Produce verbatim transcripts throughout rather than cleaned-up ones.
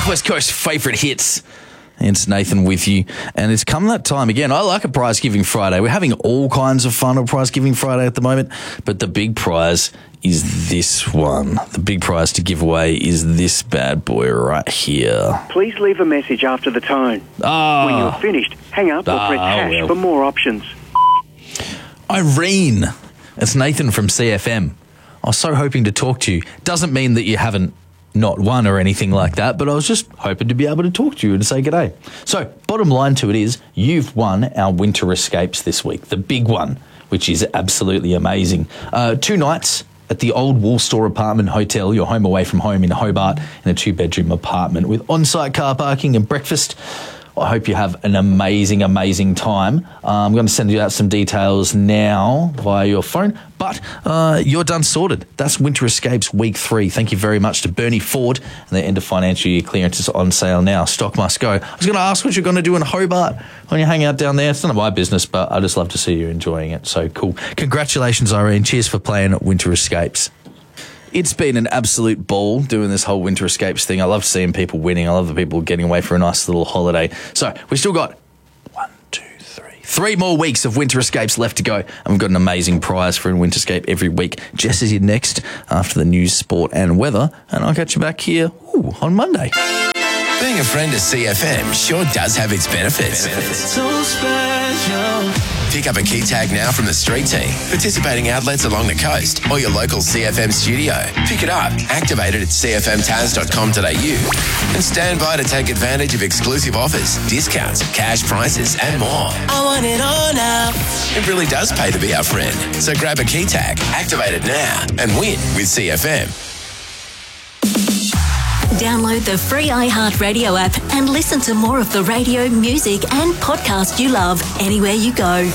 West Coast favourite hits. It's Nathan with you, and it's come that time again. I like a prize giving Friday. We're having all kinds of fun on prize giving Friday at the moment, but the big prize is this one. The big prize to give away is this bad boy right here. Please leave a message after the tone. Oh. When you're finished, hang up or Oh, press hash well. for more options. Irene. It's Nathan from C F M. I was so hoping to talk to you. Doesn't mean that you haven't not won or anything like that, but I was just hoping to be able to talk to you and say g'day. So, bottom line to it is, you've won our winter escapes this week, the big one, which is absolutely amazing. Uh, two nights at the Old Wool Store Apartment Hotel, your home away from home in Hobart, in a two-bedroom apartment with on-site car parking and breakfast. I hope you have an amazing, amazing time. Uh, I'm going to send you out some details now via your phone, but uh, you're done sorted. That's Winter Escapes Week three. Thank you very much to Bernie Ford, and their end of financial year clearance is on sale now. Stock must go. I was going to ask what you're going to do in Hobart when you hang out down there. It's none of my business, but I just love to see you enjoying it. So cool. Congratulations, Irene. Cheers for playing at Winter Escapes. It's been an absolute ball doing this whole Winter Escapes thing. I love seeing people winning. I love the people getting away for a nice little holiday. So we've still got one, two, three, three more weeks of Winter Escapes left to go. And we've got an amazing prize for a Winter Escape every week. Jess is here next after the news, sport and weather. And I'll catch you back here ooh, on Monday. Being a friend of C F M sure does have its benefits. So special. Pick up a key tag now from the street team, participating outlets along the coast, or your local C F M studio. Pick it up, activate it at c f m taz dot com dot a u, and stand by to take advantage of exclusive offers, discounts, cash prizes, and more. I want it all now. It really does pay to be our friend. So grab a key tag, activate it now, and win with C F M. Download the free iHeartRadio app and listen to more of the radio, music and podcast you love anywhere you go.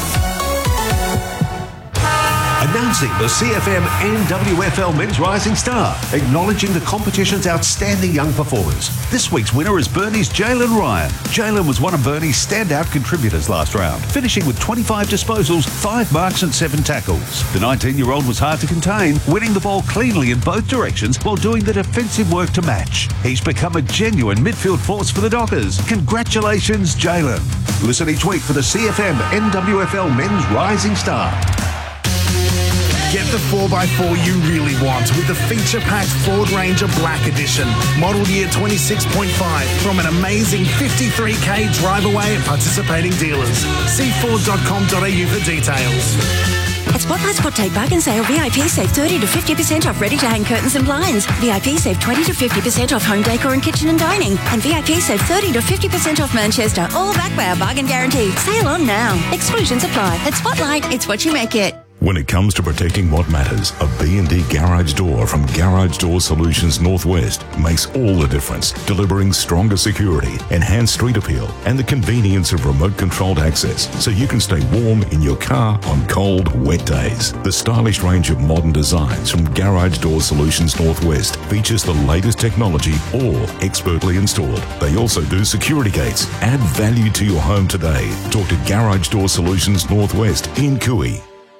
Announcing the C F M N W F L Men's Rising Star, acknowledging the competition's outstanding young performers. This week's winner is Burnie's Jalen Ryan. Jalen was one of Burnie's standout contributors last round, finishing with twenty-five disposals, five marks and seven tackles. The nineteen-year-old was hard to contain, winning the ball cleanly in both directions while doing the defensive work to match. He's become a genuine midfield force for the Dockers. Congratulations, Jalen. Listen each week for the C F M N W F L Men's Rising Star. Get the four by four you really want with the feature-packed Ford Ranger Black Edition. Model year twenty-six point five from an amazing fifty-three k drive away at participating dealers. See ford dot com dot a u for details. At Spotlight Spot Take Bargain Sale, V I P save thirty to fifty percent off ready-to-hang curtains and blinds. V I P save twenty to fifty percent off home decor and kitchen and dining. And V I P save thirty to fifty percent off Manchester, all backed by our bargain guarantee. Sale on now. Exclusions apply. At Spotlight, it's what you make it. When it comes to protecting what matters, a B and D garage door from Garage Door Solutions Northwest makes all the difference, delivering stronger security, enhanced street appeal, and the convenience of remote-controlled access so you can stay warm in your car on cold, wet days. The stylish range of modern designs from Garage Door Solutions Northwest features the latest technology, all expertly installed. They also do security gates. Add value to your home today. Talk to Garage Door Solutions Northwest in Cooey.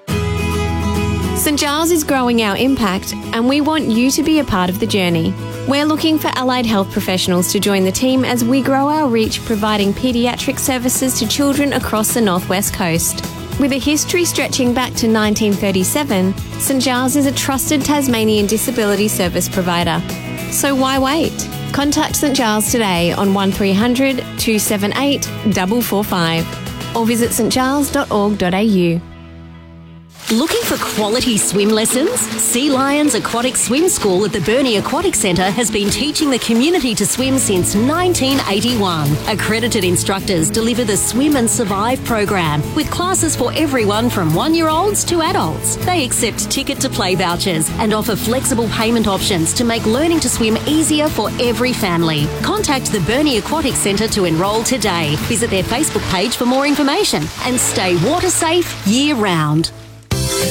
St Giles is growing our impact and we want you to be a part of the journey. We're looking for allied health professionals to join the team as we grow our reach, providing paediatric services to children across the northwest coast. With a history stretching back to nineteen thirty-seven, St Giles is a trusted Tasmanian disability service provider. So why wait? Contact St Giles today on one three hundred, two seven eight, four four five or visit st giles dot org dot a u. Looking for quality swim lessons? Sea Lions Aquatic Swim School at the Burnie Aquatic Centre has been teaching the community to swim since nineteen eighty-one. Accredited instructors deliver the Swim and Survive program with classes for everyone from one-year-olds to adults. They accept ticket-to-play vouchers and offer flexible payment options to make learning to swim easier for every family. Contact the Burnie Aquatic Centre to enrol today. Visit their Facebook page for more information and stay water safe year-round.